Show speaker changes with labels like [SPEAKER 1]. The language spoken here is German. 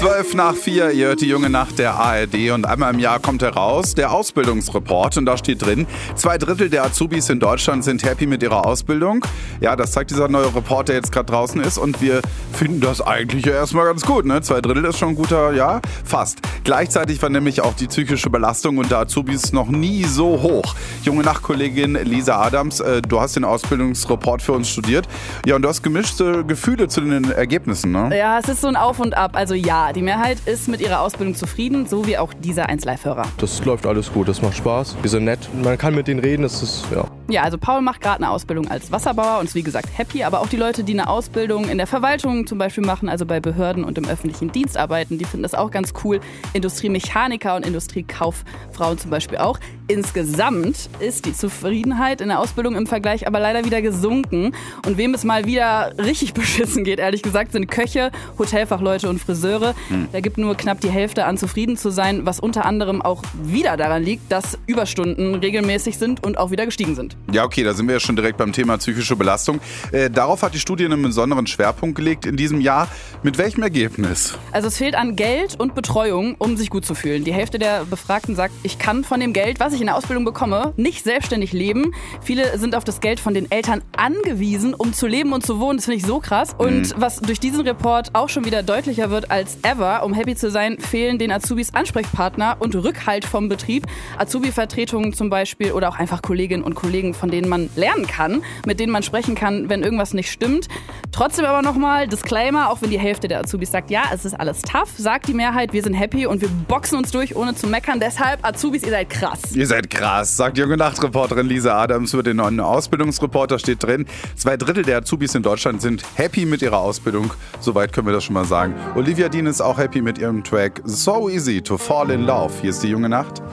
[SPEAKER 1] 12:04, ihr hört die junge Nacht der ARD und einmal im Jahr kommt heraus der Ausbildungsreport und da steht drin, 2/3 der Azubis in Deutschland sind happy mit ihrer Ausbildung. Ja, das zeigt dieser neue Report, der jetzt gerade draußen ist und wir finden das eigentlich ja erstmal ganz gut, ne? 2/3 ist schon ein guter, ja, fast. Gleichzeitig war nämlich auch die psychische Belastung unter Azubis noch nie so hoch. Junge Nachtkollegin Lisa Adams, du hast den Ausbildungsreport für uns studiert. Ja, und du hast gemischte Gefühle zu den Ergebnissen, ne?
[SPEAKER 2] Ja, es ist so ein Auf und Ab. Also ja, die Mehrheit ist mit ihrer Ausbildung zufrieden, so wie auch dieser 1Live-Hörer.
[SPEAKER 3] Das läuft alles gut, das macht Spaß. Die sind nett, man kann mit denen reden, das ist, ja.
[SPEAKER 2] Ja, also Paul macht gerade eine Ausbildung als Wasserbauer und ist wie gesagt happy, aber auch die Leute, die eine Ausbildung in der Verwaltung zum Beispiel machen, also bei Behörden und im öffentlichen Dienst arbeiten, die finden das auch ganz cool. Industriemechaniker und Industriekauffrauen zum Beispiel auch. Insgesamt ist die Zufriedenheit in der Ausbildung im Vergleich aber leider wieder gesunken. Und wem es mal wieder richtig beschissen geht, ehrlich gesagt, sind Köche, Hotelfachleute und Friseure. Da gibt nur knapp die Hälfte an zufrieden zu sein, was unter anderem auch wieder daran liegt, dass Überstunden regelmäßig sind und auch wieder gestiegen sind.
[SPEAKER 1] Ja, okay, da sind wir ja schon direkt beim Thema psychische Belastung. Darauf hat die Studie einen besonderen Schwerpunkt gelegt in diesem Jahr. Mit welchem Ergebnis?
[SPEAKER 2] Also es fehlt an Geld und Betreuung, um sich gut zu fühlen. Die Hälfte der Befragten sagt, ich kann von dem Geld, was ich in der Ausbildung bekomme, nicht selbstständig leben. Viele sind auf das Geld von den Eltern angewiesen, um zu leben und zu wohnen. Das finde ich so krass. Und was durch diesen Report auch schon wieder deutlicher wird als ever, um happy zu sein, fehlen den Azubis Ansprechpartner und Rückhalt vom Betrieb. Azubi-Vertretungen zum Beispiel oder auch einfach Kolleginnen und Kollegen, von denen man lernen kann, mit denen man sprechen kann, wenn irgendwas nicht stimmt. Trotzdem aber nochmal, Disclaimer, auch wenn die Hälfte der Azubis sagt, ja, es ist alles tough, sagt die Mehrheit, wir sind happy und wir boxen uns durch, ohne zu meckern. Deshalb, Azubis, ihr seid krass.
[SPEAKER 1] Ihr seid krass, sagt junge Nachtreporterin Lisa Adams über den neuen Ausbildungsreport. Da steht drin, 2/3 der Azubis in Deutschland sind happy mit ihrer Ausbildung. Soweit können wir das schon mal sagen. Olivia Dean ist auch happy mit ihrem Track So Easy to Fall in Love. Hier ist die junge Nacht.